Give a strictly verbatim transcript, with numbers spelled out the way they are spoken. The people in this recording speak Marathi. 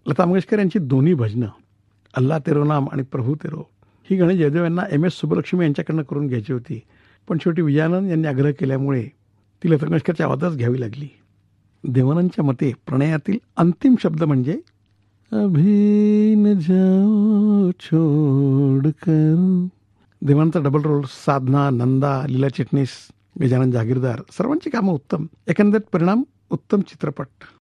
लता मंगेशकर यांची दोन्ही भजनं अल्ला तेरो नाम आणि प्रभू तेरो ही गाणी जयदेव यांना एम एस सुब्बलक्ष्मी यांच्याकडनं करून घ्यायची होती, पण शेवटी विजयानंद यांनी आग्रह केल्यामुळे ती लता मंगेशकरच्या आवाजात घ्यावी लागली. देवानंदच्या मते प्रणयातील अंतिम शब्द म्हणजे अभी न जाओ छोडकर. देवानंदचा डबल रोल, साधना, नंदा, लीला चिटणीस, गजानन जागीरदार सर्वांची कामं उत्तम. एकंदरीत परिणाम उत्तम चित्रपट.